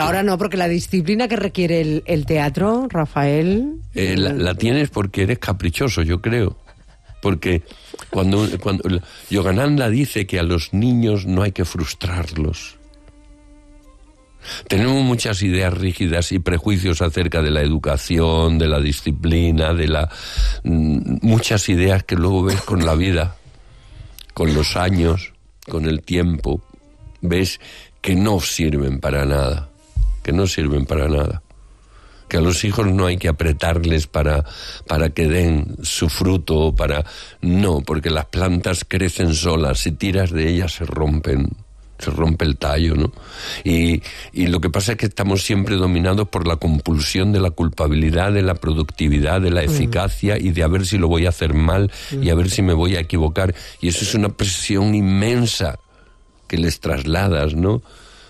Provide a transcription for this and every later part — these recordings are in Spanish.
ahora no, porque la disciplina que requiere el teatro, Rafael... La tienes porque eres caprichoso, yo creo. Porque cuando Yogananda dice que a los niños no hay que frustrarlos. Tenemos muchas ideas rígidas y prejuicios acerca de la educación, de la disciplina, muchas ideas que luego ves con la vida, con los años, con el tiempo, ves que no sirven para nada, que a los hijos no hay que apretarles para que den su fruto, no, porque las plantas crecen solas, si tiras de ellas se rompe el tallo, ¿no? Y lo que pasa es que estamos siempre dominados por la compulsión de la culpabilidad, de la productividad, de la eficacia y de a ver si lo voy a hacer mal y a ver si me voy a equivocar. Y eso es una presión inmensa que les trasladas, ¿no?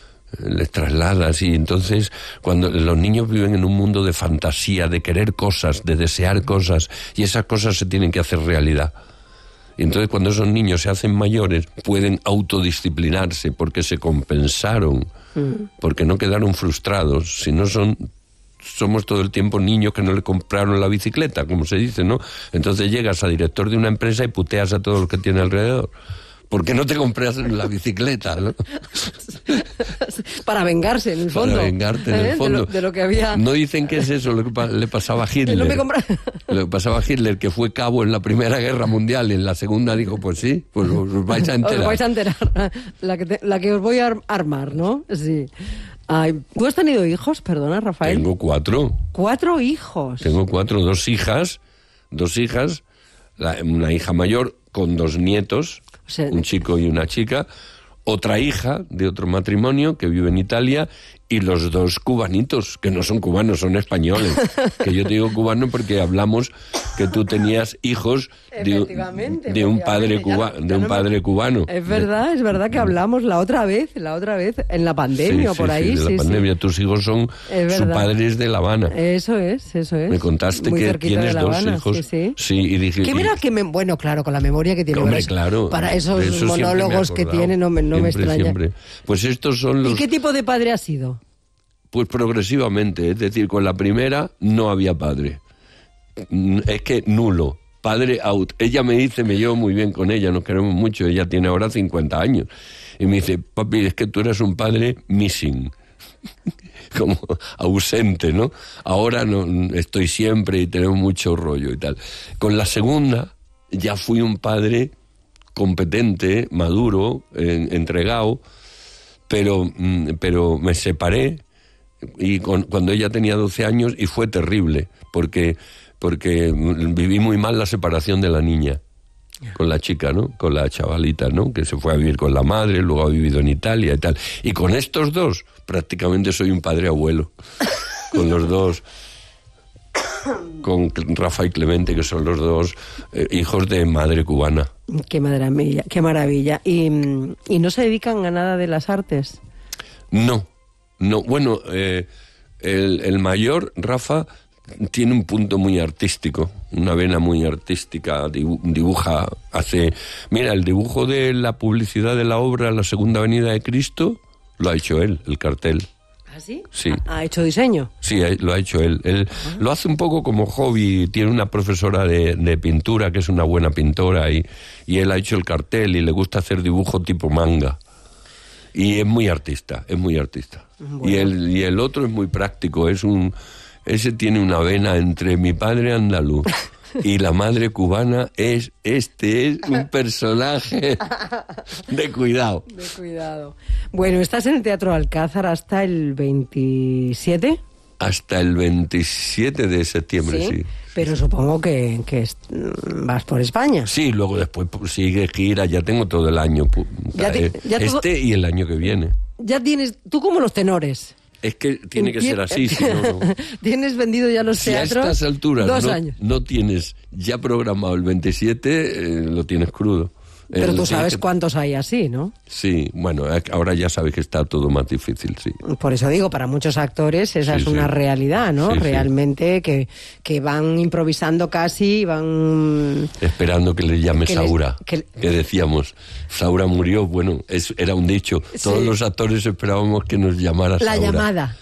Y entonces cuando los niños viven en un mundo de fantasía, de querer cosas, de desear cosas, y esas cosas se tienen que hacer realidad. Y entonces cuando esos niños se hacen mayores pueden autodisciplinarse porque se compensaron, porque no quedaron frustrados, si no somos todo el tiempo niños que no le compraron la bicicleta, como se dice, ¿no? Entonces llegas a director de una empresa y puteas a todo lo que tiene alrededor. ¿Por qué no te compras la bicicleta, no? Para vengarse, en el fondo. Para vengarte, en el fondo. De lo que había... No dicen que es eso lo que le pasaba a Hitler. No me compra... Lo que pasaba a Hitler, que fue cabo en la Primera Guerra Mundial, y en la Segunda dijo, pues sí, pues os vais a enterar. Os vais a enterar. La que os voy a armar, ¿no? Sí. Ay, ¿tú has tenido hijos, perdona, Rafael? Tengo 4. 4 hijos. Tengo 4, 2 hijas, una hija mayor con 2 nietos, o sea, un chico y una chica, otra hija de otro matrimonio que vive en Italia, y los 2 cubanitos, que no son cubanos, son españoles. Que yo te digo cubano porque hablamos que tú tenías hijos de un padre cubano. Es verdad que hablamos la otra vez, en la pandemia, por ahí. Sí, de la pandemia. Tus hijos son su padre es de La Habana. Eso es. Me contaste muy que tienes 2 hijos. Sí, y dije... Bueno, claro, con la memoria que tiene. Hombre, claro. Para esos monólogos que tiene, no me extraña. Siempre. Pues estos son los... ¿Y qué tipo de padre has sido? Pues progresivamente, es decir, con la primera no había padre. Es que nulo. Padre out. Ella me dice, me llevo muy bien con ella, nos queremos mucho, ella tiene ahora 50 años. Y me dice, papi, es que tú eres un padre missing. Como ausente, ¿no? Ahora no estoy siempre y tenemos mucho rollo y tal. Con la segunda ya fui un padre competente, maduro, entregado, pero me separé y cuando ella tenía 12 años y fue terrible porque viví muy mal la separación de la niña con la chica, ¿no? Con la chavalita, ¿no? Que se fue a vivir con la madre, luego ha vivido en Italia y tal. Y con estos 2 prácticamente soy un padre abuelo. Con los 2, con Rafa y Clemente, que son los 2 hijos de madre cubana. Qué maravilla. ¿Y no se dedican a nada de las artes? No. Bueno, el mayor, Rafa, tiene un punto muy artístico, una vena muy artística, dibuja, Mira, el dibujo de la publicidad de la obra La Segunda Venida de Cristo lo ha hecho él, el cartel. ¿Ah, sí? Sí. ¿Ha hecho diseño? Sí, lo ha hecho él. Él lo hace un poco como hobby, tiene una profesora de pintura que es una buena pintora y él ha hecho el cartel y le gusta hacer dibujo tipo manga. Y es muy artista. Bueno. Y el otro es muy práctico, ese tiene una vena entre mi padre andaluz y la madre cubana, este es un personaje de cuidado. Bueno, estás en el Teatro Alcázar hasta el 27. Hasta el 27 de septiembre, sí. Pero supongo que vas por España. Sí, luego después sigue gira, ya tengo todo el año. Y el año que viene. Ya tienes, tú como los tenores. Es que tiene que ser así, si no. Tienes vendido ya los teatros. Si a estas alturas 2 años. No tienes ya programado el 27, lo tienes crudo. Pero tú sabes cuántos hay así, ¿no? Sí, bueno, ahora ya sabes que está todo más difícil, sí. Por eso digo, para muchos actores esa es una realidad, ¿no? Sí, realmente que van improvisando casi, van... Esperando que le llame Saura, que decíamos. Saura murió, bueno, era un dicho. Todos los actores esperábamos que nos llamara Saura. La llamada.